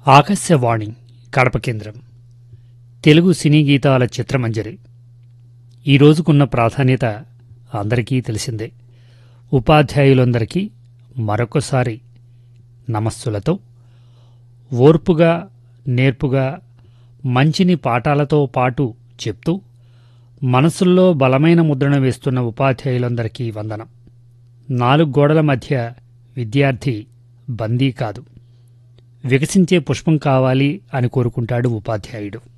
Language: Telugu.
ఆకాశవాణి కడప కేంద్రం తెలుగు సినీ గీతాల చిత్రమంజరి. ఈ రోజుకున్న ప్రాధాన్యత అందరికీ తెలిసిందే. ఉపాధ్యాయులందరికీ మరొకసారి నమస్సులతో ఓర్పుగా నేర్పుగా మంచిని పాఠాలతో పాటు చెప్తూ మనసుల్లో బలమైన ముద్రణ వేస్తున్న ఉపాధ్యాయులందరికీ వందనం. 4 గోడల మధ్య విద్యార్థి బందీ కాదు, వికసించే పుష్పం కావాలి అని కోరుకుంటాడు ఉపాధ్యాయుడు.